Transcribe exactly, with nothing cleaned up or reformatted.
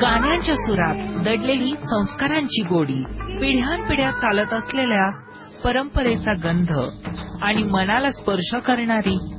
गाण्यांच्या सुरात दडलेली संस्कारांची गोडी, पिढ्यानपिढ्या चालत असलेल्या परंपरेचा गंध आणि मनाला स्पर्श करणारी